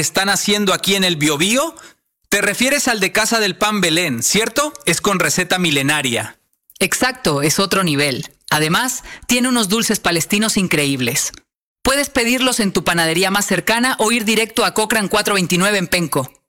están haciendo aquí en el Biobío? Te refieres al de Casa del Pan Belén, ¿cierto? Es con receta milenaria. Exacto, es otro nivel. Además, tiene unos dulces palestinos increíbles. Puedes pedirlos en tu panadería más cercana o ir directo a Cochrane 429 en Penco.